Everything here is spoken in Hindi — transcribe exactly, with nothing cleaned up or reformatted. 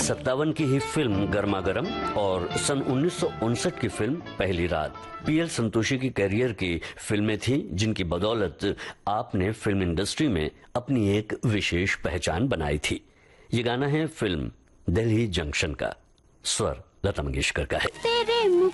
सत्तावन की ही फिल्म गर्मा गर्म और सन उन्नीस सौ उनसठ की फिल्म पहली रात पीएल संतोषी की कैरियर की फिल्में थी, जिनकी बदौलत आपने फिल्म इंडस्ट्री में अपनी एक विशेष पहचान बनाई थी। ये गाना है फिल्म दिल्ली जंक्शन का, स्वर लता मंगेशकर का है।